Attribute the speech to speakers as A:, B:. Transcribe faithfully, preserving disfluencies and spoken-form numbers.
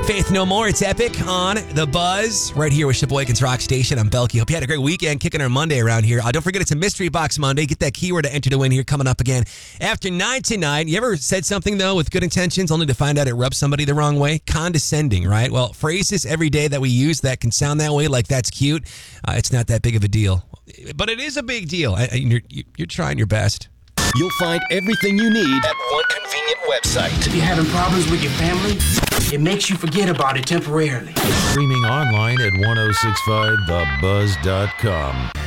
A: Faith No More. It's Epic on The Buzz. Right here with Sheboygan's Rock Station. I'm Belky. Hope you had a great weekend kicking our Monday around here. Uh, don't forget it's a Mystery Box Monday. Get that keyword to enter to win here coming up again after nine tonight. You ever said something, though, with good intentions only to find out it rubs somebody the wrong way? Condescending, right? Well, phrases every day that we use that can sound that way, like that's cute, uh, it's not that big of a deal. But it is a big deal. I, I, you're, you're trying your best.
B: You'll find everything you need at one convenient website.
C: If you're having problems with your family, it makes you forget about it temporarily.
D: Streaming online at ten sixty-five the buzz dot com.